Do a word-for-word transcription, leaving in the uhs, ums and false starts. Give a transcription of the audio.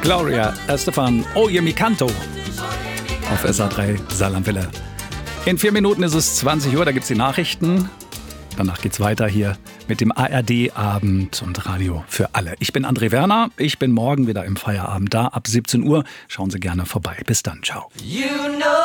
Gloria Estefan, Oye mi canto auf S A drei Saarlandwelle. In vier Minuten ist es zwanzig Uhr, da gibt es die Nachrichten. Danach geht's weiter hier mit dem A R D-Abend und Radio für alle. Ich bin André Werner, ich bin morgen wieder im Feierabend da ab siebzehn Uhr. Schauen Sie gerne vorbei. Bis dann, ciao. You know